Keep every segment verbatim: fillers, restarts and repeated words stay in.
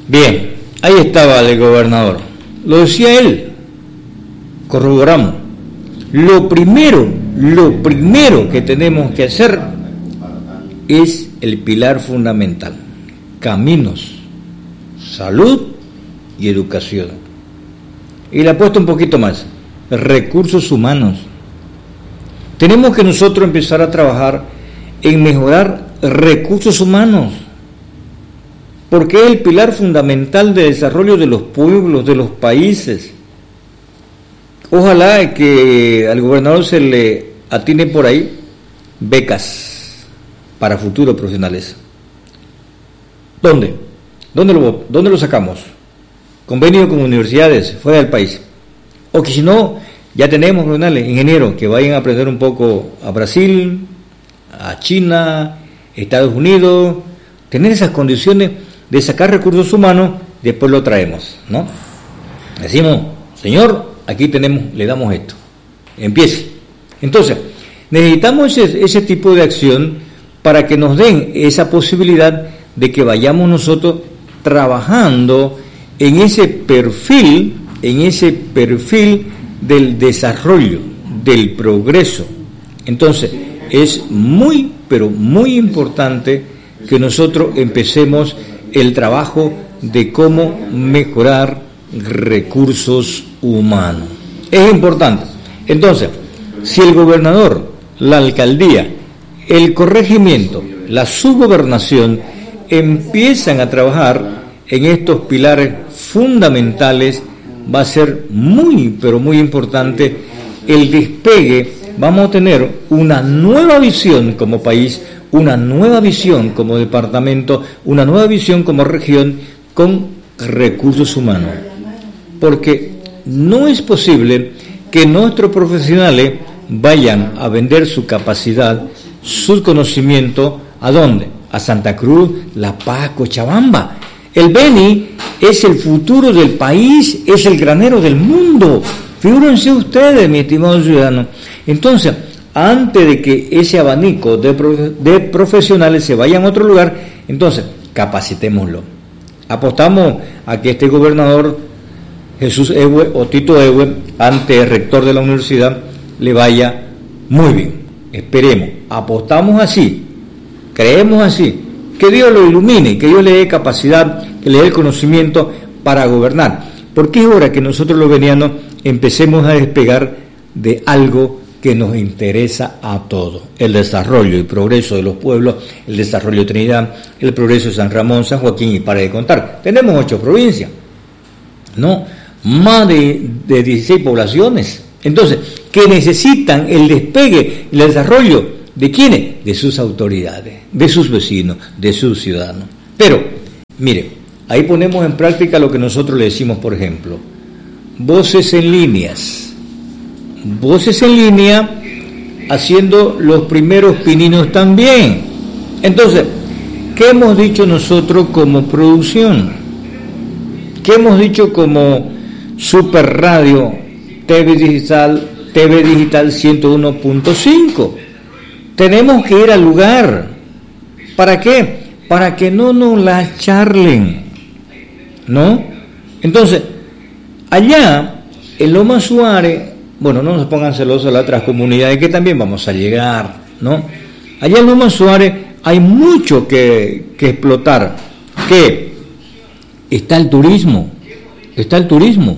Bien, ahí estaba el gobernador. Lo decía él. Corroboramos. Lo primero, lo primero que tenemos que hacer es el pilar fundamental. Caminos, salud y educación. Y le apuesto un poquito más. Recursos humanos. Tenemos que nosotros empezar a trabajar en mejorar recursos humanos, porque es el pilar fundamental de desarrollo de los pueblos, de los países. Ojalá que al gobernador se le atine por ahí becas para futuros profesionales. ¿Dónde? ¿Dónde lo, dónde lo sacamos? Convenio con universidades fuera del país. O que si no, ya tenemos profesionales, ingenieros, que vayan a aprender un poco a Brasil, a China, Estados Unidos, tener esas condiciones de sacar recursos humanos, después lo traemos, ¿no? Decimos, señor, aquí tenemos, le damos esto, empiece. Entonces, necesitamos ese, ese tipo de acción para que nos den esa posibilidad de que vayamos nosotros trabajando en ese perfil, en ese perfil del desarrollo, del progreso. Entonces, es muy, pero muy importante que nosotros empecemos el trabajo de cómo mejorar recursos humanos. Es importante. Entonces, si el gobernador, la alcaldía, el corregimiento, la subgobernación empiezan a trabajar en estos pilares fundamentales, va a ser muy, pero muy importante el despegue. Vamos a tener una nueva visión como país, una nueva visión como departamento, una nueva visión como región con recursos humanos. Porque no es posible que nuestros profesionales vayan a vender su capacidad, su conocimiento, ¿a dónde? A Santa Cruz, La Paz, Cochabamba. El Beni es el futuro del país, es el granero del mundo. Figúrense ustedes, mi estimado ciudadano. Entonces, antes de que ese abanico de, de profesionales se vayan a otro lugar, entonces, capacitémoslo. Apostamos a que este gobernador, Jesús Ewe o Tito Ewe, ante rector de la universidad, le vaya muy bien. Esperemos, apostamos así, creemos así. Que Dios lo ilumine, que Dios le dé capacidad, que le dé el conocimiento para gobernar. Porque es hora que nosotros los venianos empecemos a despegar de algo que nos interesa a todos. El desarrollo y progreso de los pueblos, el desarrollo de Trinidad, el progreso de San Ramón, San Joaquín y para de contar. Tenemos ocho provincias, ¿no? Más de, de dieciséis poblaciones. Entonces, que necesitan el despegue, el desarrollo. ¿De quiénes? De sus autoridades, de sus vecinos, de sus ciudadanos. Pero, mire, ahí ponemos en práctica lo que nosotros le decimos, por ejemplo, voces en líneas, voces en línea, haciendo los primeros pininos también. Entonces, ¿qué hemos dicho nosotros como producción? ¿Qué hemos dicho como Super Radio, T V Digital, T V Digital ciento uno punto cinco? Tenemos que ir al lugar. ¿Para qué? Para que no nos la charlen, ¿no? Entonces, allá, en Loma Suárez, bueno, no nos pongan celosos las otras comunidades que también vamos a llegar, ¿no? Allá en Loma Suárez hay mucho que, que explotar. ¿Qué? Está el turismo, está el turismo.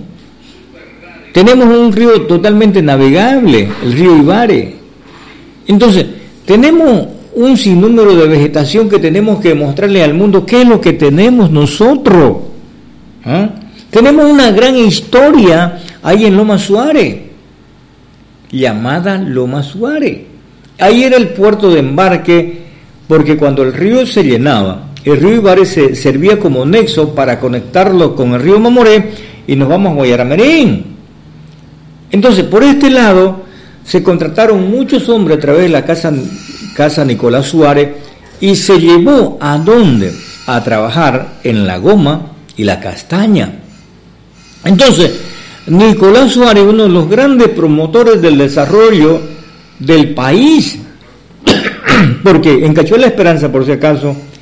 Tenemos un río totalmente navegable, el río Ibare. Entonces, tenemos un sinnúmero de vegetación que tenemos que mostrarle al mundo qué es lo que tenemos nosotros. ¿Ah? Tenemos una gran historia ahí en Loma Suárez, llamada Loma Suárez. Ahí era el puerto de embarque, porque cuando el río se llenaba, el río Ibare se servía como nexo para conectarlo con el río Mamoré y nos vamos a Guayaramerín. Entonces, por este lado, se contrataron muchos hombres a través de la casa, casa Nicolás Suárez y se llevó a dónde? A trabajar en la goma y la castaña. Entonces, Nicolás Suárez, uno de los grandes promotores del desarrollo del país, porque en Cachuela Esperanza, por si acaso,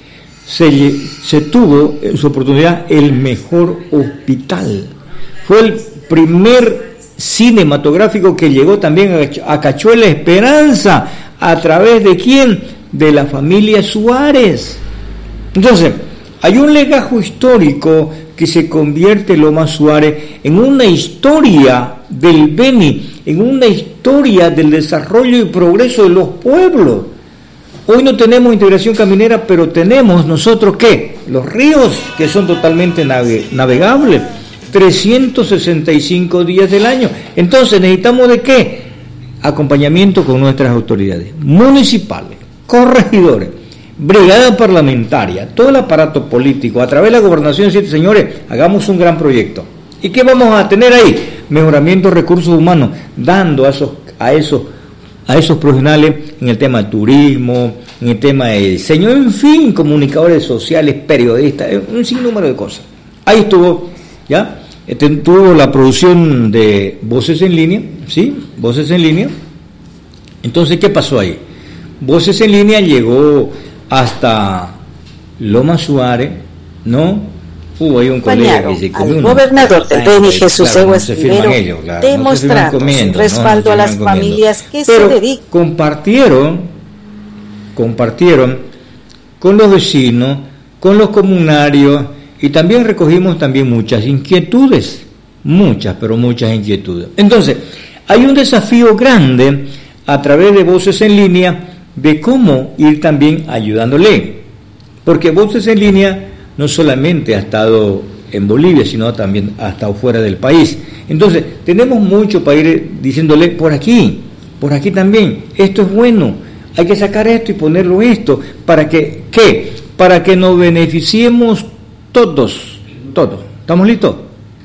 se, se tuvo en su oportunidad el mejor hospital. Fue el primer cinematográfico que llegó también a Cachuela Esperanza, ¿a través de quién? De la familia Suárez. Entonces, hay un legajo histórico que se convierte Loma Suárez en una historia del Beni, en una historia del desarrollo y progreso de los pueblos. Hoy no tenemos integración caminera, pero tenemos nosotros, ¿qué? Los ríos, que son totalmente nave, navegables, trescientos sesenta y cinco días del año. Entonces, ¿necesitamos de qué? Acompañamiento con nuestras autoridades municipales, corregidores, brigada parlamentaria, todo el aparato político, a través de la gobernación, siete señores, hagamos un gran proyecto. ¿Y qué vamos a tener ahí? Mejoramiento de recursos humanos, dando a esos, a esos, a esos profesionales en el tema de turismo, en el tema de diseño, en fin, comunicadores sociales, periodistas, un sinnúmero de cosas. Ahí estuvo, ¿ya? Este, tuvo la producción de Voces en Línea, ¿sí? Voces en Línea. Entonces, ¿qué pasó ahí? Voces en Línea llegó hasta Loma Suárez, ¿no? Hubo ahí un colega que se comió al uno. gobernador del Beni, Jesús claro, Evo no se firman Escribero, ellos, claro, demostrando no se firman comiendo, su respaldo no, a no las se firman familias que Pero se dedican. compartieron, compartieron con los vecinos, con los comunarios, y también recogimos también muchas inquietudes, muchas, pero muchas inquietudes. Entonces, hay un desafío grande a través de Voces en Línea de cómo ir también ayudándole, porque Voces en Línea no solamente ha estado en Bolivia, sino también ha estado fuera del país. Entonces, tenemos mucho para ir diciéndole por aquí, por aquí también, esto es bueno, hay que sacar esto y ponerlo esto, para que, ¿qué? Para que nos beneficiemos todos, todos. ¿Estamos listos?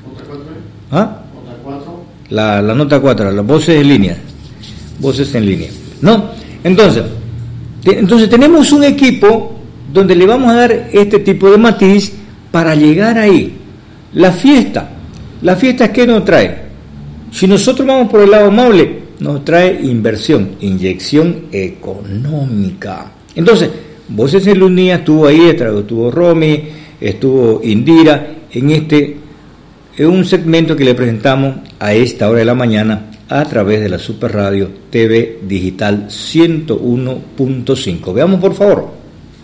¿Ah? La, la nota cuatro, las voces en línea, voces en línea, ¿no? Entonces, te, entonces tenemos un equipo donde le vamos a dar este tipo de matiz para llegar ahí. La fiesta, la fiesta, ¿qué nos trae? Si nosotros vamos por el lado amable, nos trae inversión, inyección económica. Entonces, Voces en Línea estuvo ahí, estuvo Romy, estuvo Indira, en este, en un segmento que le presentamos a esta hora de la mañana a través de la Super Radio T V Digital ciento uno punto cinco. Veamos, por favor.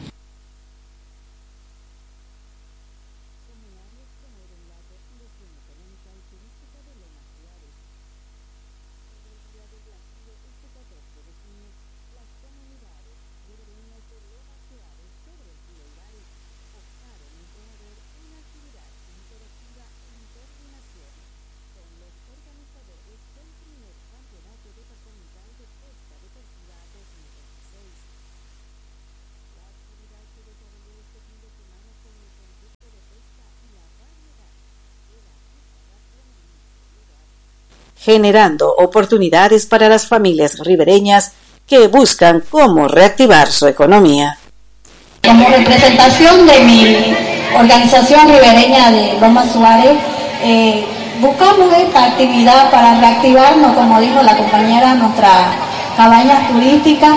Generando oportunidades para las familias ribereñas que buscan cómo reactivar su economía. Como representación de mi organización ribereña de Loma Suárez, eh, buscamos esta actividad para reactivarnos, como dijo la compañera, nuestras cabañas turísticas,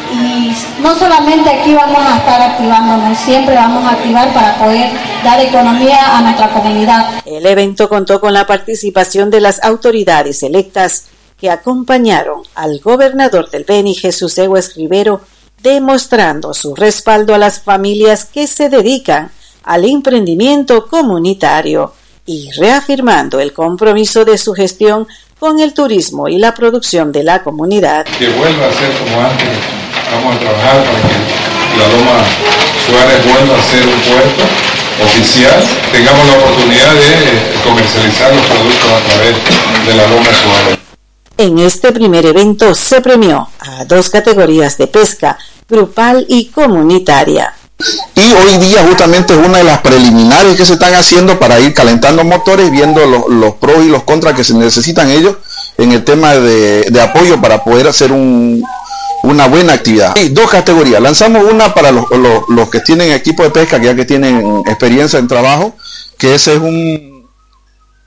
y no solamente aquí vamos a estar activándonos, siempre vamos a activar para poder dar economía a nuestra comunidad. El evento contó con la participación de las autoridades electas que acompañaron al gobernador del Beni, Jesús Evo Escribero, demostrando su respaldo a las familias que se dedican al emprendimiento comunitario y reafirmando el compromiso de su gestión con el turismo y la producción de la comunidad. Que vuelva a ser como antes, vamos a trabajar para que la Loma Suárez vuelva a ser un puerto oficial, tengamos la oportunidad de comercializar los productos a través de la Loma Suárez. En este primer evento se premió a dos categorías de pesca, grupal y comunitaria. Y hoy día justamente es una de las preliminares que se están haciendo para ir calentando motores, viendo los, los pros y los contras que se necesitan ellos en el tema de, de apoyo para poder hacer un, una buena actividad. Y dos categorías, lanzamos una para los, los, los que tienen equipo de pesca, que ya que tienen experiencia en trabajo, que ese es un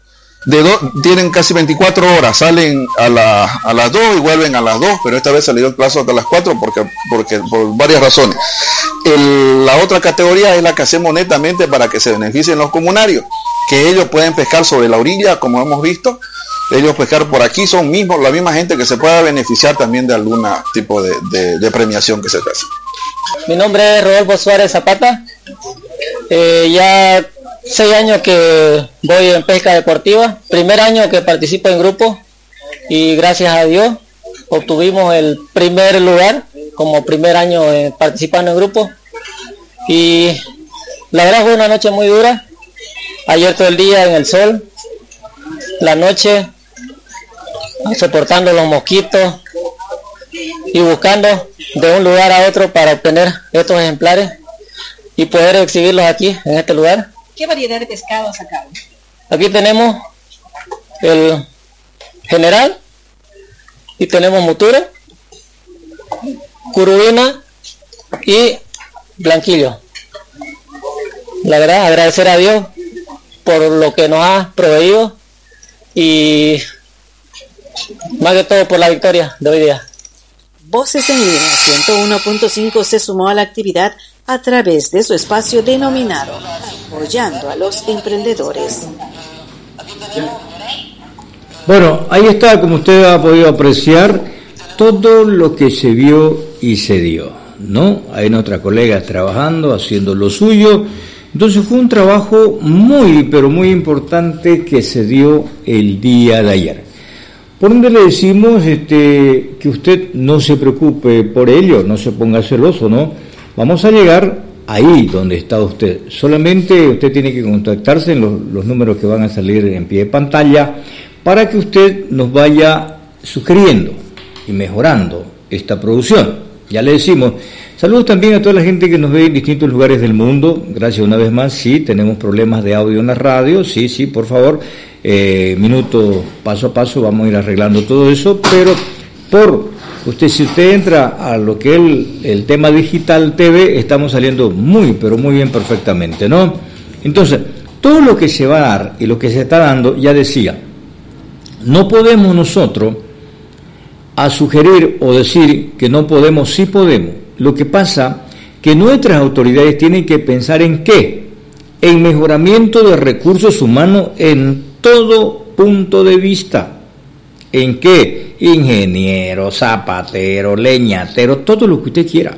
de do, tienen casi veinticuatro horas, salen a, la, a las dos y vuelven a las dos, pero esta vez salió el plazo hasta las cuatro porque, porque, por varias razones. El, la otra categoría es la que hacemos netamente para que se beneficien los comunarios, que ellos pueden pescar sobre la orilla, como hemos visto, ellos pescar por aquí, son mismos, la misma gente que se pueda beneficiar también de algún tipo de, de, de premiación que se hace. Mi nombre es Rodolfo Suárez Zapata, eh, ya seis años que voy en pesca deportiva, primer año que participo en grupo y gracias a Dios obtuvimos el primer lugar como primer año eh, participando en grupo y la verdad fue una noche muy dura, ayer todo el día en el sol, la noche soportando los mosquitos y buscando de un lugar a otro para obtener estos ejemplares y poder exhibirlos aquí en este lugar. ¿Qué variedad de pescado sacaron? Aquí tenemos el general y tenemos mutura, curubina y blanquillo. La verdad, agradecer a Dios por lo que nos ha proveído y más que todo por la victoria de hoy día. Voces en Línea ciento uno punto cinco se sumó a la actividad a través de su espacio denominado Apoyando a los Emprendedores. Bueno, ahí está, como usted ha podido apreciar, todo lo que se vio y se dio, ¿no? Hay nuestras colegas trabajando, haciendo lo suyo. Entonces fue un trabajo muy, pero muy importante que se dio el día de ayer. Por donde le decimos este, que usted no se preocupe por ello, no se ponga celoso, ¿no? Vamos a llegar ahí donde está usted. Solamente usted tiene que contactarse en los, los números que van a salir en pie de pantalla para que usted nos vaya sugiriendo y mejorando esta producción. Ya le decimos, saludos también a toda la gente que nos ve en distintos lugares del mundo. Gracias una vez más. Sí, tenemos problemas de audio en la radio. Sí, sí, por favor. Eh, minuto paso a paso vamos a ir arreglando todo eso, pero por usted, si usted entra a lo que es el, el tema digital T V, estamos saliendo muy, pero muy bien perfectamente, ¿no? Entonces, todo lo que se va a dar y lo que se está dando, ya decía, no podemos nosotros a sugerir o decir que no podemos, sí podemos. Lo que pasa que nuestras autoridades tienen que pensar en qué, en mejoramiento de recursos humanos en todo punto de vista. ¿En qué? Ingeniero, zapatero, leñatero, todo lo que usted quiera.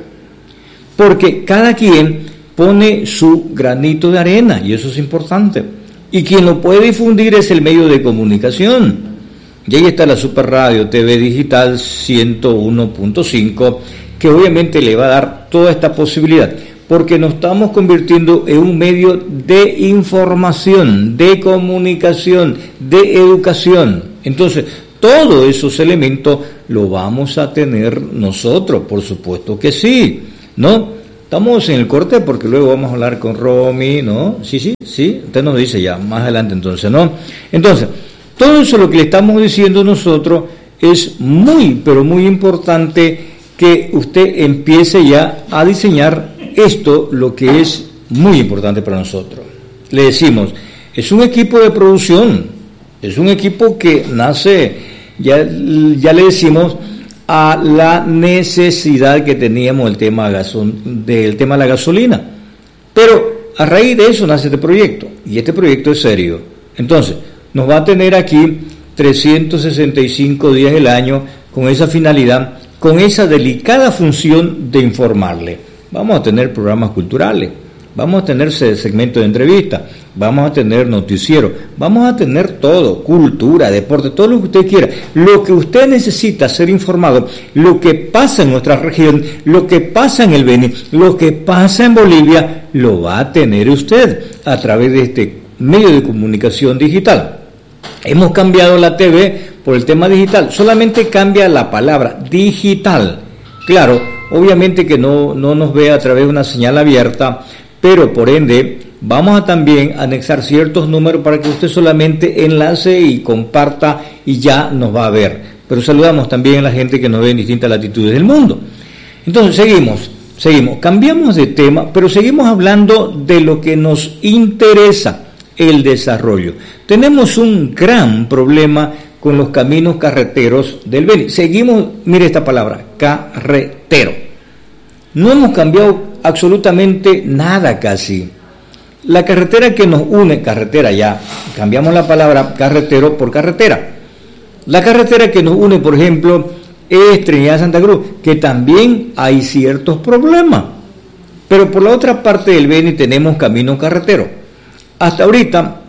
Porque cada quien pone su granito de arena y eso es importante. Y quien lo puede difundir es el medio de comunicación. Y ahí está la Super Radio T V Digital ciento uno punto cinco, que obviamente le va a dar toda esta posibilidad. Porque nos estamos convirtiendo en un medio de información, de comunicación, de educación. Entonces, todos esos elementos lo vamos a tener nosotros, por supuesto que sí, ¿no? Estamos en el corte porque luego vamos a hablar con Romy, ¿no? Sí, sí, sí, usted nos dice ya, más adelante entonces, ¿no? Entonces, todo eso lo que le estamos diciendo nosotros es muy, pero muy importante que usted empiece ya a diseñar esto, lo que es muy importante para nosotros. Le decimos, es un equipo de producción, es un equipo que nace, ya, ya le decimos, a la necesidad que teníamos del tema, gasol, del tema de la gasolina. Pero a raíz de eso nace este proyecto, y este proyecto es serio. Entonces, nos va a tener aquí trescientos sesenta y cinco días del año con esa finalidad, con esa delicada función de informarle. Vamos a tener programas culturales, vamos a tener segmentos de entrevistas, vamos a tener noticieros, vamos a tener todo, cultura, deporte, todo lo que usted quiera. Lo que usted necesita ser informado, lo que pasa en nuestra región, lo que pasa en el Beni, lo que pasa en Bolivia, lo va a tener usted a través de este medio de comunicación digital. Hemos cambiado la T V por el tema digital, solamente cambia la palabra digital. Claro, obviamente que no, no nos ve a través de una señal abierta, pero por ende vamos a también anexar ciertos números para que usted solamente enlace y comparta y ya nos va a ver. Pero saludamos también a la gente que nos ve en distintas latitudes del mundo. Entonces seguimos, seguimos, cambiamos de tema, pero seguimos hablando de lo que nos interesa. el desarrollo. Tenemos un gran problema con los caminos carreteros del Beni. Seguimos, mire esta palabra, carretero. No hemos cambiado absolutamente nada casi. La carretera que nos une, carretera ya, cambiamos la palabra carretero por carretera. La carretera que nos une, por ejemplo, es Trinidad Santa Cruz, que también hay ciertos problemas. Pero por la otra parte del Beni tenemos camino carretero. Hasta ahorita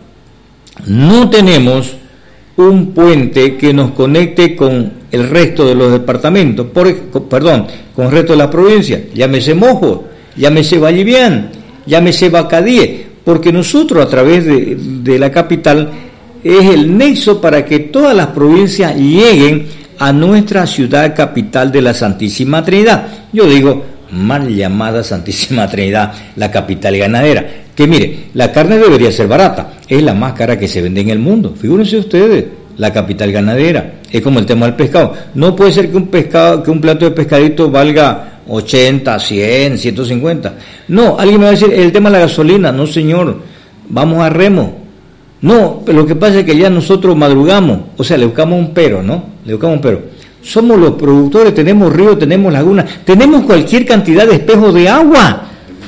no tenemos un puente que nos conecte con el resto de los departamentos, por, perdón, con el resto de la provincia, llámese Mojo, llámese Vallivian, llámese Bacadíe, porque nosotros a través de, de la capital es el nexo para que todas las provincias lleguen a nuestra ciudad capital de la Santísima Trinidad. Yo digo, mal llamada Santísima Trinidad, la capital ganadera, que mire, la carne debería ser barata, es la más cara que se vende en el mundo, figúrense ustedes, la capital ganadera, es como el tema del pescado, no puede ser que un pescado, que un plato de pescadito valga ochenta, cien, ciento cincuenta, no, alguien me va a decir, el tema de la gasolina, no señor, vamos a remo, no, pero lo que pasa es que ya nosotros madrugamos, o sea, le buscamos un pero, ¿no? Le buscamos un pero. Somos los productores, tenemos ríos, tenemos lagunas, tenemos cualquier cantidad de espejos de agua.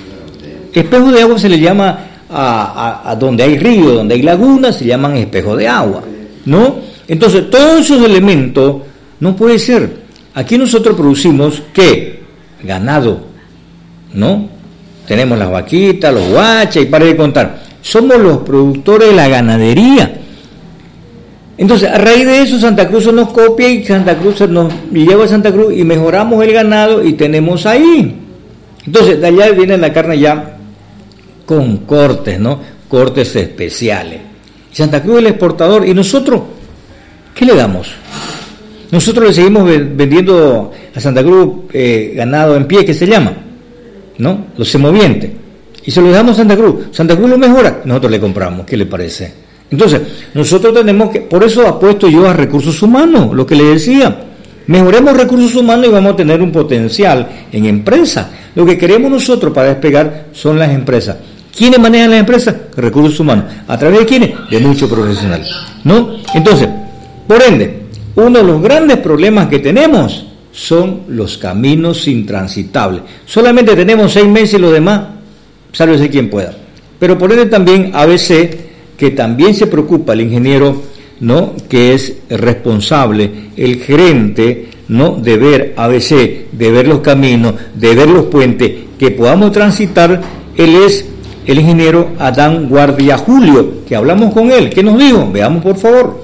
Espejos de agua se le llama a, a, a donde hay ríos, donde hay lagunas, se llaman espejos de agua, ¿no? Entonces, todos esos elementos no puede ser. Aquí nosotros producimos, ¿qué? Ganado, ¿no? Tenemos las vaquitas, los guachas, y para de contar. Somos los productores de la ganadería. Entonces, a raíz de eso, Santa Cruz nos copia y Santa Cruz nos lleva a Santa Cruz y mejoramos el ganado y tenemos ahí. Entonces, de allá viene la carne ya con cortes, ¿no? Cortes especiales. Santa Cruz es el exportador y nosotros, ¿qué le damos? Nosotros le seguimos vendiendo a Santa Cruz eh, ganado en pie, que se llama, ¿no? Los semovientes. Y se lo dejamos a Santa Cruz. Santa Cruz lo mejora, nosotros le compramos. ¿Qué le parece? Entonces, nosotros tenemos que, por eso apuesto yo a recursos humanos, lo que le decía. Mejoremos recursos humanos y vamos a tener un potencial en empresas. Lo que queremos nosotros para despegar son las empresas. ¿Quiénes manejan las empresas? Recursos humanos. ¿A través de quiénes? De muchos profesionales, ¿no? Entonces, por ende, uno de los grandes problemas que tenemos son los caminos intransitables. Solamente tenemos seis meses y los demás, sálvese quien pueda. Pero por ende también A B C, que también se preocupa el ingeniero, ¿no? Que es responsable, el gerente, ¿no? De ver A B C, de ver los caminos, de ver los puentes, que podamos transitar. Él es el ingeniero Adán Guardia Julio, que hablamos con él. ¿Qué nos dijo? Veamos por favor.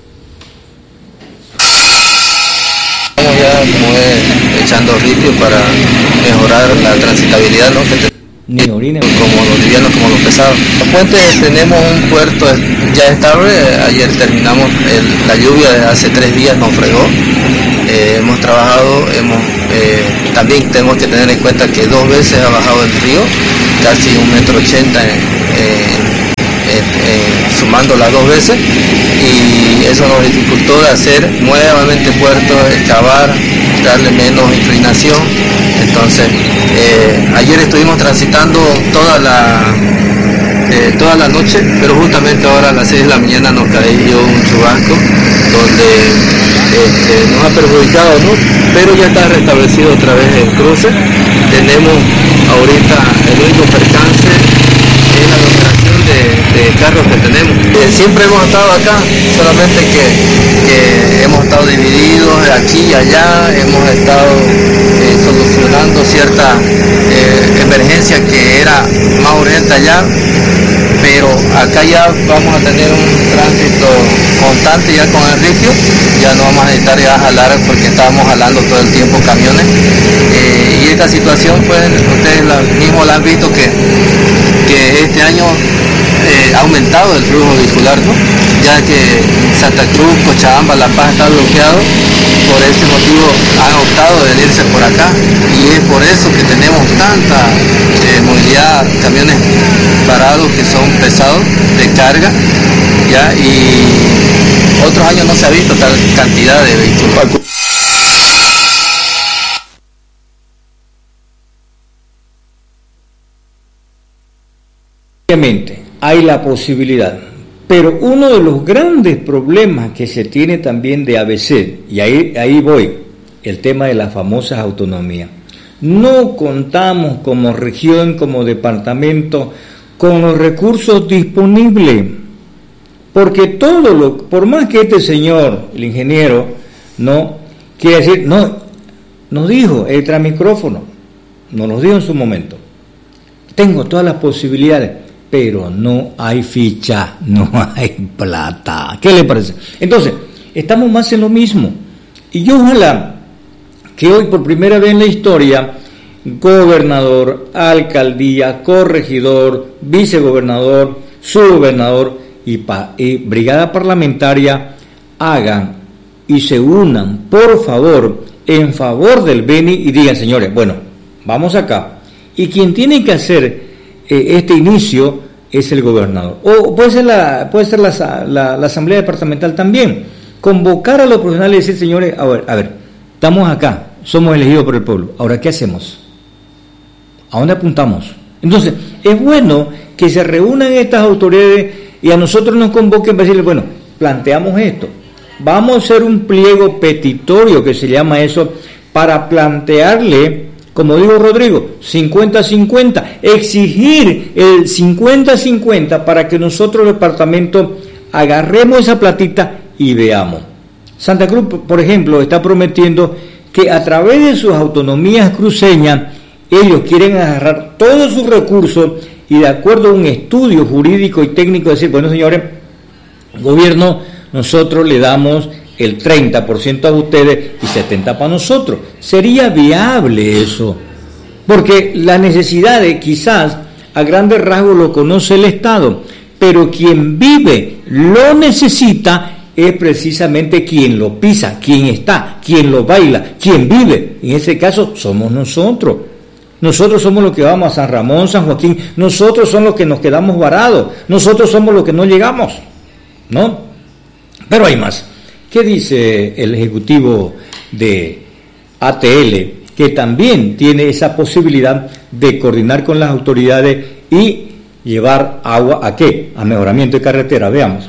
Estamos ya como es, echando ripio para mejorar la transitabilidad, ¿no? Que te... Ni orina. Como los livianos como los pesados. Los puentes, tenemos un puerto ya estable. Ayer terminamos el, la lluvia de hace tres días, nos fregó. Eh, hemos trabajado, hemos eh, también tenemos que tener en cuenta que dos veces ha bajado el río, casi un metro ochenta en, en, en, sumando las dos veces, y eso nos dificultó de hacer nuevamente puertos, excavar, darle menos inclinación. Entonces, eh, ayer estuvimos transitando toda la eh, toda la noche, pero justamente ahora a las seis de la mañana nos cayó un chubasco donde este, nos ha perjudicado, ¿no? Pero ya está restablecido otra vez el cruce. Tenemos ahorita el único percance es la aglomeración de, de carros que tenemos. Eh, siempre hemos estado acá, solamente que, que hemos estado divididos de aquí y allá, hemos estado eh, solucionando cierta eh, emergencia que era más urgente allá, pero acá ya vamos a tener un tránsito constante ya con el ripio, ya no vamos a necesitar ya jalar porque estábamos jalando todo el tiempo camiones, eh, y esta situación pues ustedes la, mismos la han visto que, que este año eh, ha aumentado el flujo vehicular, ¿no? Ya que Santa Cruz, Cochabamba, La Paz está bloqueado, por ese motivo han optado de venirse por acá y es por eso que tenemos tanta eh, movilidad, camiones parados que son pesados de carga, ya, y otros años no se ha visto tal cantidad de vehículos. Obviamente, hay la posibilidad. Pero uno de los grandes problemas que se tiene también de A B C, y ahí, ahí voy, el tema de las famosas autonomías. No contamos como región, como departamento, con los recursos disponibles, porque todo lo, por más que este señor, el ingeniero, no quiere decir, no, nos dijo, el micrófono, nos lo dijo en su momento, tengo todas las posibilidades, pero no hay ficha, no hay plata. ¿Qué le parece? Entonces, estamos más en lo mismo, y yo ojalá que hoy por primera vez en la historia, gobernador, alcaldía, corregidor, vicegobernador, subgobernador y, pa, y brigada parlamentaria hagan y se unan, por favor, en favor del Beni y digan, señores, bueno, vamos acá. Y quien tiene que hacer eh, este inicio es el gobernador. O puede ser la, puede ser la, la, la asamblea departamental también. Convocar a los profesionales y decir, señores, a ver, a ver, estamos acá, somos elegidos por el pueblo. Ahora, ¿qué hacemos? ¿A dónde apuntamos? Entonces, es bueno que se reúnan estas autoridades y a nosotros nos convoquen para decirles, bueno, planteamos esto. Vamos a hacer un pliego petitorio, que se llama eso, para plantearle, como dijo Rodrigo, cincuenta cincuenta, exigir el cincuenta cincuenta para que nosotros, el departamento, agarremos esa platita y veamos. Santa Cruz, por ejemplo, está prometiendo que a través de sus autonomías cruceñas, ellos quieren agarrar todos sus recursos y de acuerdo a un estudio jurídico y técnico decir, bueno señores, gobierno, nosotros le damos el treinta por ciento a ustedes y setenta por ciento para nosotros. Sería viable eso, porque la necesidad de quizás a grandes rasgos lo conoce el Estado, pero quien vive lo necesita es precisamente quien lo pisa, quien está, quien lo baila, quien vive. En ese caso somos nosotros. Nosotros somos los que vamos a San Ramón, San Joaquín, nosotros somos los que nos quedamos varados, nosotros somos los que no llegamos, ¿no? Pero hay más. ¿Qué dice el ejecutivo de A T L? Que también tiene esa posibilidad de coordinar con las autoridades y llevar agua ¿a qué? A mejoramiento de carretera. Veamos.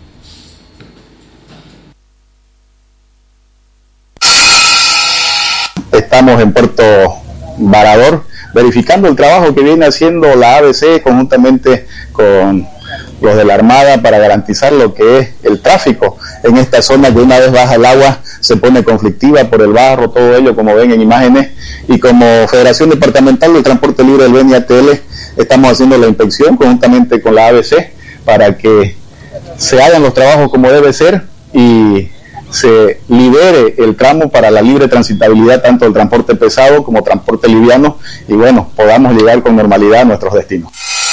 Estamos en Puerto Varador, verificando el trabajo que viene haciendo la A B C conjuntamente con los de la Armada para garantizar lo que es el tráfico en esta zona que una vez baja el agua se pone conflictiva por el barro, todo ello como ven en imágenes, y como Federación Departamental del Transporte Libre del Beni A T L estamos haciendo la inspección conjuntamente con la A B C para que se hagan los trabajos como debe ser y se libere el tramo para la libre transitabilidad tanto del transporte pesado como transporte liviano y bueno, podamos llegar con normalidad a nuestros destinos.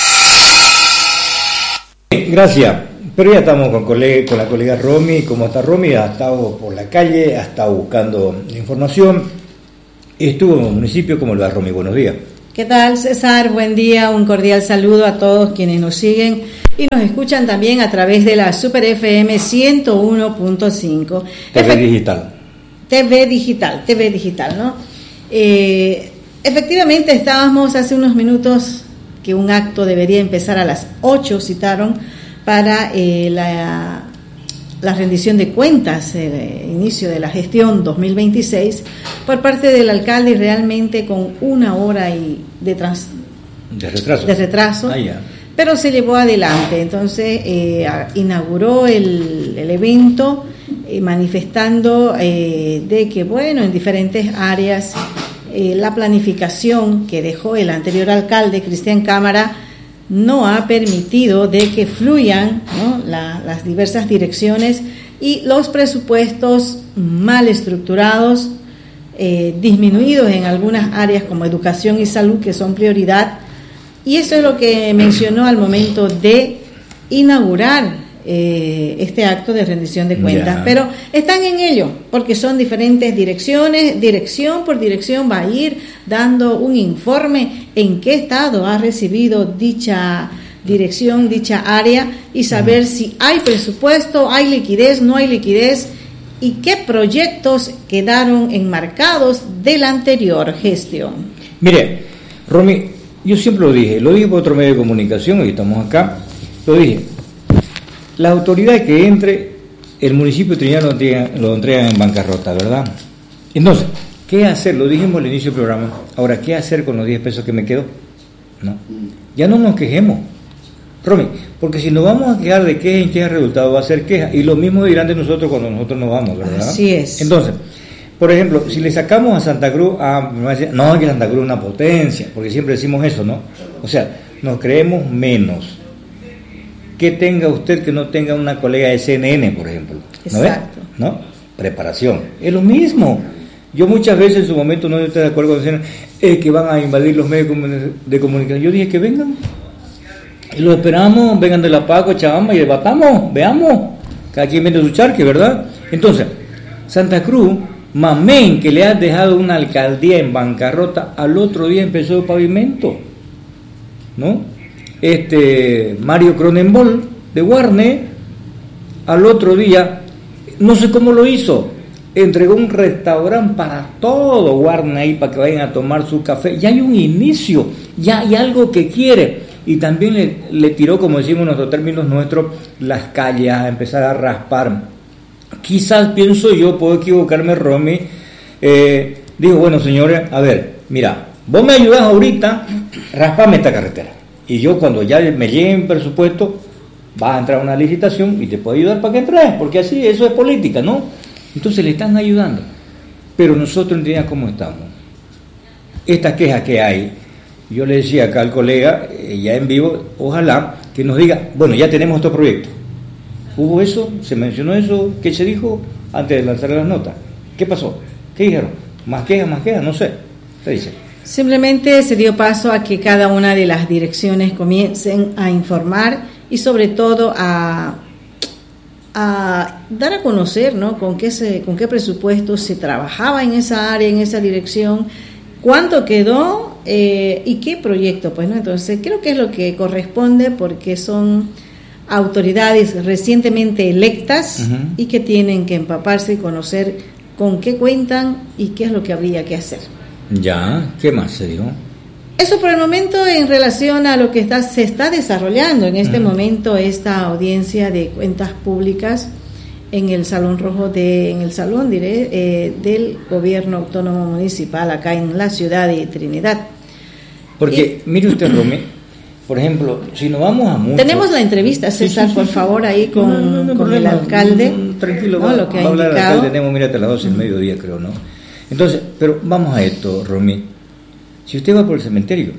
Gracias, pero ya estamos con, colega, con la colega Romy. ¿Cómo está Romy? Ha estado por la calle, ha estado buscando información, estuvo en un municipio. ¿Cómo le va, Romy? Buenos días. ¿Qué tal, César? Buen día, un cordial saludo a todos quienes nos siguen y nos escuchan también a través de la Super F M ciento uno punto cinco. T V Efe- Digital. T V Digital, T V Digital, ¿no? Eh, efectivamente, estábamos hace unos minutos que un acto debería empezar a las ocho, citaron, para eh, la, la rendición de cuentas, el eh, inicio de la gestión dos mil veintiséis, por parte del alcalde, y realmente con una hora y de, trans, de retraso, de retraso ah, yeah. pero se llevó adelante. Entonces eh, inauguró el, el evento eh, manifestando eh, de que, bueno, en diferentes áreas Eh, la planificación que dejó el anterior alcalde, Cristian Cámara, no ha permitido de que fluyan, ¿no?, la, las diversas direcciones y los presupuestos mal estructurados, eh, disminuidos en algunas áreas como educación y salud, que son prioridad, y eso es lo que mencionó al momento de inaugurar Eh, este acto de rendición de cuentas. Yeah. Pero están en ello, porque son diferentes direcciones, dirección por dirección va a ir dando un informe en qué estado ha recibido dicha dirección, dicha área, y saber uh-huh. si hay presupuesto, hay liquidez, no hay liquidez, y qué proyectos quedaron enmarcados de la anterior gestión. Mire, Romy, yo siempre lo dije, lo dije por otro medio de comunicación, hoy estamos acá. lo dije, la autoridad que entre, el municipio de Trinidad lo entrega, lo entrega en bancarrota, ¿verdad? Entonces, ¿qué hacer? Lo dijimos al inicio del programa. Ahora, ¿qué hacer con los diez pesos que me quedo? No, ya no nos quejemos, Romy, porque si nos vamos a quejar de queja en queja, el resultado va a ser queja, y lo mismo dirán de nosotros cuando nosotros nos vamos, ¿verdad? Así es. Entonces, por ejemplo, si le sacamos a Santa Cruz, a, no, que Santa Cruz es una potencia, porque siempre decimos eso, ¿no? O sea, nos creemos menos. Que tenga usted que no tenga una colega de C N N, por ejemplo. ¿No Exacto. ve? ¿No? Preparación. Es lo mismo. Yo muchas veces en su momento no estoy de acuerdo con decir eh, que van a invadir los medios de comunicación. Yo dije que vengan. Y lo esperamos, vengan de la Paco, Chabamba y debatamos, veamos. Cada quien vende su charque, ¿verdad? Entonces, Santa Cruz, mamén, que le has dejado una alcaldía en bancarrota, al otro día empezó el pavimento, ¿no? Este Mario Cronenbol de Guarne, al otro día, no sé cómo lo hizo, entregó un restaurante para todo Guarne ahí para que vayan a tomar su café. Ya hay un inicio, ya hay algo que quiere. Y también le, le tiró, como decimos en nuestros términos nuestros, las calles, a empezar a raspar. Quizás, pienso yo, puedo equivocarme, Romy, eh, digo, bueno, señores, a ver, mira, vos me ayudás ahorita, raspame esta carretera. Y yo, cuando ya me llegue mi presupuesto, vas a entrar a una licitación y te puedo ayudar para que entres, porque así, eso es política, ¿no? Entonces le están ayudando. Pero nosotros en día, ¿cómo estamos? Esta queja que hay, yo le decía acá al colega, eh, ya en vivo, ojalá que nos diga, bueno, ya tenemos estos proyectos. ¿Hubo eso? ¿Se mencionó eso? ¿Qué se dijo antes de lanzar las notas? ¿Qué pasó? ¿Qué dijeron? ¿Más quejas, más quejas? No sé. ¿Qué dice? Simplemente se dio paso a que cada una de las direcciones comiencen a informar y sobre todo a, a dar a conocer, ¿no? con qué se, con qué presupuesto se trabajaba en esa área, en esa dirección, cuánto quedó eh, y qué proyecto, pues, ¿no? Entonces creo que es lo que corresponde, porque son autoridades recientemente electas uh-huh. y que tienen que empaparse y conocer con qué cuentan y qué es lo que habría que hacer. Ya, ¿qué más se dio? Eso por el momento en relación a lo que está, se está desarrollando en este uh-huh. momento, esta audiencia de cuentas públicas en el Salón Rojo, de, en el Salón diré, eh, del Gobierno Autónomo Municipal acá en la ciudad de Trinidad. Porque, y, mire usted, Romé, por ejemplo, si nos vamos a mucho... Tenemos la entrevista, César, sí, sí, por sí, favor, ahí con, no, no, no, con problema, el alcalde. No, tranquilo, ¿no? va, Lo que va ha a hablar indicado. El alcalde, tenemos, mírate, a las doce del mediodía, creo, ¿no? Entonces, pero vamos a esto, Romé. Si usted va por el cementerio,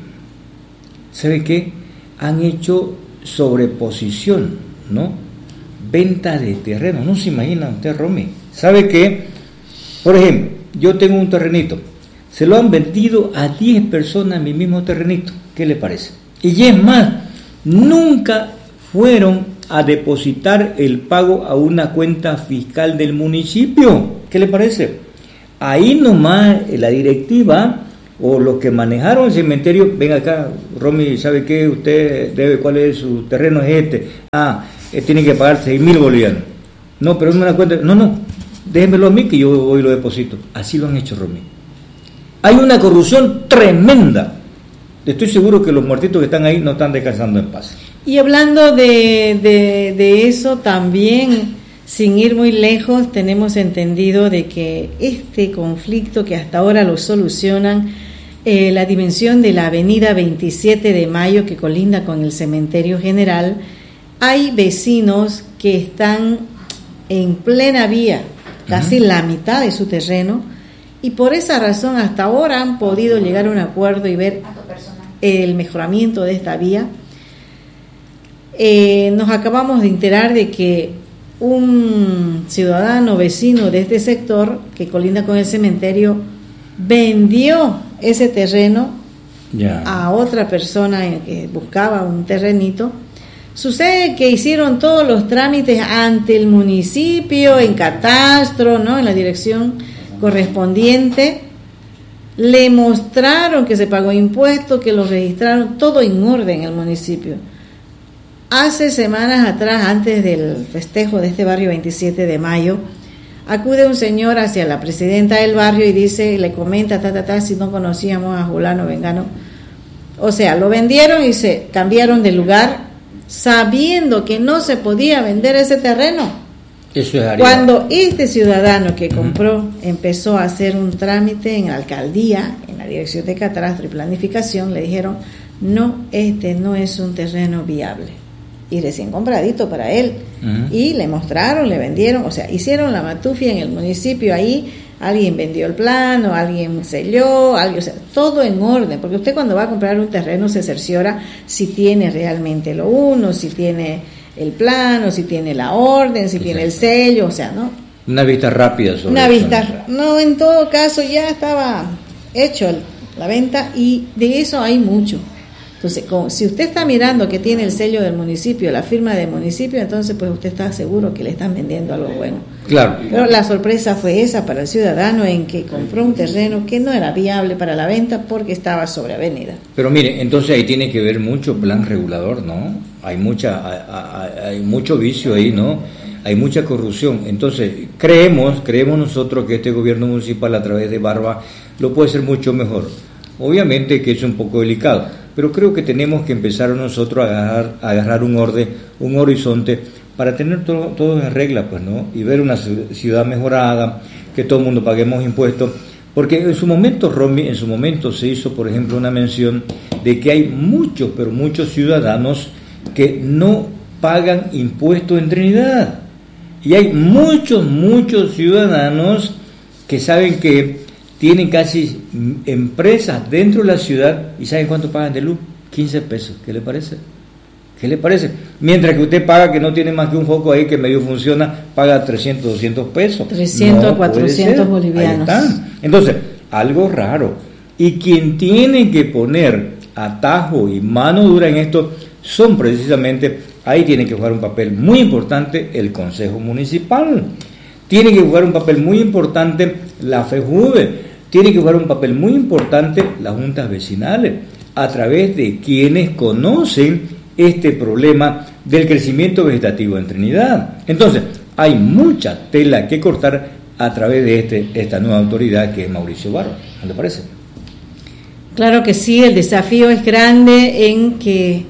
¿sabe qué? Han hecho sobreposición, ¿no? Venta de terreno, no se imagina usted, Romy. ¿Sabe qué? Por ejemplo, yo tengo un terrenito, se lo han vendido a diez personas mi mismo terrenito, ¿qué le parece? Y es más, nunca fueron a depositar el pago a una cuenta fiscal del municipio, ¿qué le parece? Ahí nomás la directiva o los que manejaron el cementerio, ven acá, Romy, ¿sabe qué? Usted debe, ¿cuál es su terreno? Es este. Ah, eh, tiene que pagar seis mil bolivianos. No, pero no me da cuenta. No, no, déjenmelo a mí que yo hoy lo deposito. Así lo han hecho, Romy. Hay una corrupción tremenda. Estoy seguro que los muertitos que están ahí no están descansando en paz. Y hablando de, de, de eso también, sin ir muy lejos, tenemos entendido de que este conflicto que hasta ahora lo solucionan, eh, la dimensión de la avenida veintisiete de mayo que colinda con el cementerio general, hay vecinos que están en plena vía, casi uh-huh. la mitad de su terreno, y por esa razón hasta ahora han podido llegar a un acuerdo y ver el mejoramiento de esta vía. Eh, nos acabamos de enterar de que un ciudadano vecino de este sector que colinda con el cementerio vendió ese terreno yeah. a otra persona que buscaba un terrenito. Sucede que hicieron todos los trámites ante el municipio, en catastro, ¿no? En la dirección correspondiente. Le mostraron que se pagó impuestos, que lo registraron, todo en orden en el municipio. Hace semanas atrás, antes del festejo de este barrio veintisiete de mayo, acude un señor hacia la presidenta del barrio y dice, le comenta, ta, ta, ta, si no conocíamos a Julano Vengano. O sea, lo vendieron y se cambiaron de lugar sabiendo que no se podía vender ese terreno. Eso es Ariel. Cuando este ciudadano que compró uh-huh. empezó a hacer un trámite en la alcaldía, en la Dirección de Catastro y Planificación, le dijeron, no, este no es un terreno viable. Y recién compradito para él. Uh-huh. Y le mostraron, le vendieron, o sea, hicieron la matufia en el municipio ahí, alguien vendió el plano, alguien selló, alguien, o sea, todo en orden, porque usted cuando va a comprar un terreno se cerciora si tiene realmente lo uno, si tiene el plano, si tiene la orden, si Exacto. tiene el sello, o sea, ¿no? Una vista rápida sobre Una eso. vista, no, en todo caso ya estaba hecho el, la venta y de eso hay mucho. Entonces, como, si usted está mirando que tiene el sello del municipio, la firma del municipio, entonces pues usted está seguro que le están vendiendo algo bueno. Claro. Pero la sorpresa fue esa para el ciudadano en que compró un terreno que no era viable para la venta porque estaba sobre avenida. Pero mire, entonces ahí tiene que ver mucho plan regulador, ¿no? Hay mucha, hay, hay mucho vicio ahí, ¿no? Hay mucha corrupción. Entonces, creemos, creemos nosotros que este gobierno municipal a través de Barba lo puede hacer mucho mejor. Obviamente que es un poco delicado, pero creo que tenemos que empezar nosotros a agarrar, a agarrar un orden, un horizonte para tener todo, todo en regla, pues, ¿no? Y ver una ciudad mejorada, que todo el mundo paguemos impuestos, porque en su momento, Romy, en su momento se hizo, por ejemplo, una mención de que hay muchos, pero muchos ciudadanos que no pagan impuestos en Trinidad. Y hay muchos, muchos ciudadanos que saben que tienen casi empresas dentro de la ciudad y ¿saben cuánto pagan de luz? quince pesos. ¿Qué le parece? ¿Qué le parece? Mientras que usted paga que no tiene más que un foco ahí que medio funciona, paga trescientos, doscientos pesos. trescientos, no, cuatrocientos bolivianos. Ahí están. Entonces, algo raro. Y quien tiene que poner atajo y mano dura en esto son precisamente, ahí tiene que jugar un papel muy importante el Consejo Municipal. Tiene que jugar un papel muy importante la FEJUVE. Tiene que jugar un papel muy importante las juntas vecinales, a través de quienes conocen este problema del crecimiento vegetativo en Trinidad. Entonces, hay mucha tela que cortar a través de este, esta nueva autoridad que es Mauricio Barba. ¿No le parece? Claro que sí, el desafío es grande en que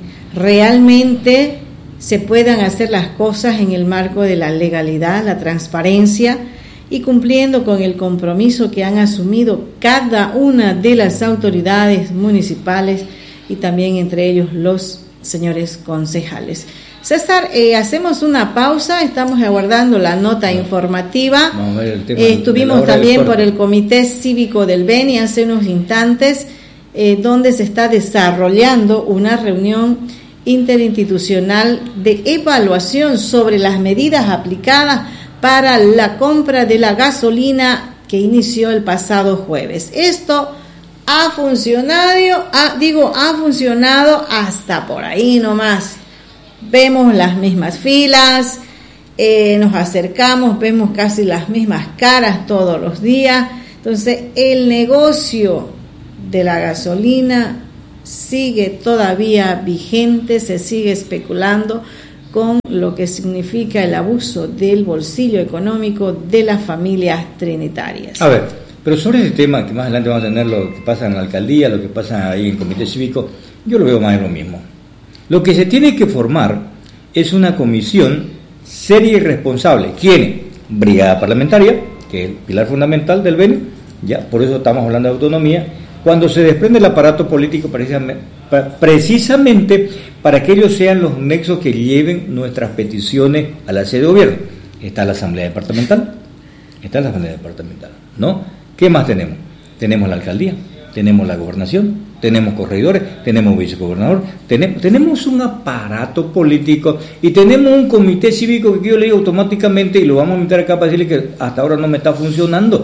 realmente se puedan hacer las cosas en el marco de la legalidad, la transparencia, y cumpliendo con el compromiso que han asumido cada una de las autoridades municipales y también entre ellos los señores concejales. César, eh, hacemos una pausa, estamos aguardando la nota informativa. Vamos a ver el tema eh, estuvimos también por el Comité Cívico del Beni hace unos instantes, eh, donde se está desarrollando una reunión interinstitucional de evaluación sobre las medidas aplicadas para la compra de la gasolina que inició el pasado jueves. Esto ha funcionado, ha, digo, ha funcionado hasta por ahí nomás. Vemos las mismas filas, eh, nos acercamos, vemos casi las mismas caras todos los días. Entonces, el negocio de la gasolina sigue todavía vigente, se sigue especulando con lo que significa el abuso del bolsillo económico de las familias trinitarias. A ver, pero sobre ese tema, que más adelante vamos a tener lo que pasa en la alcaldía, lo que pasa ahí en el comité cívico, yo lo veo más de lo mismo. Lo que se tiene que formar es una comisión seria y responsable. ¿Quién? Brigada Parlamentaria, que es el pilar fundamental del Beni, ya, por eso estamos hablando de autonomía, cuando se desprende el aparato político precisamente, precisamente para que ellos sean los nexos que lleven nuestras peticiones a la sede de gobierno. Está la Asamblea Departamental, está la Asamblea Departamental, ¿no? ¿Qué más tenemos? Tenemos la alcaldía, tenemos la gobernación, tenemos corregidores, tenemos vicegobernador, tenemos, tenemos un aparato político y tenemos un comité cívico que yo le digo automáticamente y lo vamos a meter acá para decirle que hasta ahora no me está funcionando.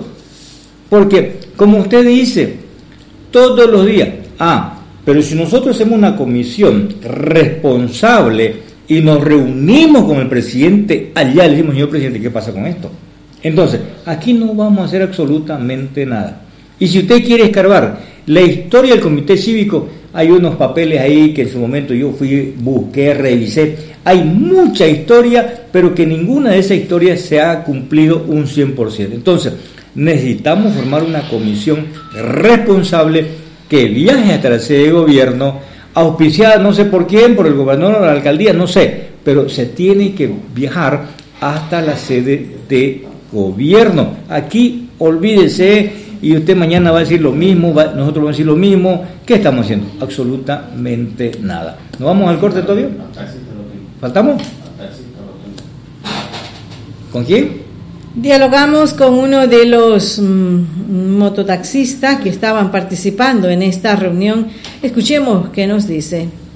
Porque, como usted dice, todos los días, ah, pero si nosotros hacemos una comisión responsable y nos reunimos con el presidente allá, le decimos, señor presidente, ¿qué pasa con esto? Entonces, aquí no vamos a hacer absolutamente nada. Y si usted quiere escarbar la historia del comité cívico, hay unos papeles ahí que en su momento yo fui, busqué, revisé, hay mucha historia, pero que ninguna de esas historias se ha cumplido un cien por ciento. Entonces, necesitamos formar una comisión responsable que viaje hasta la sede de gobierno auspiciada no sé por quién, por el gobernador o la alcaldía, no sé, pero se tiene que viajar hasta la sede de gobierno. Aquí olvídese y usted mañana va a decir lo mismo, va, nosotros vamos a decir lo mismo. ¿Qué estamos haciendo? Absolutamente nada. ¿Nos vamos al corte todavía? ¿Faltamos? ¿Con quién? Dialogamos con uno de los mm, mototaxistas que estaban participando en esta reunión. Escuchemos qué nos dice.